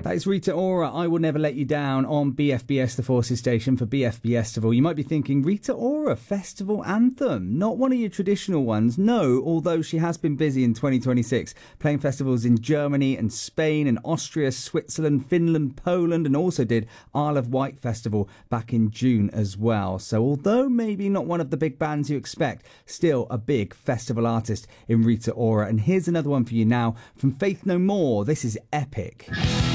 That is Rita Ora, I Will Never Let You Down on BFBS, the Forces station for BFBestival. You might be thinking, Rita Ora, festival anthem, not one of your traditional ones. No, although she has been busy in 2026, playing festivals in Germany and Spain and Austria, Switzerland, Finland, Poland, and also did Isle of Wight Festival back in June as well. So although maybe not one of the big bands you expect, still a big festival artist in Rita Ora. And here's another one for you now from Faith No More. This is Epic.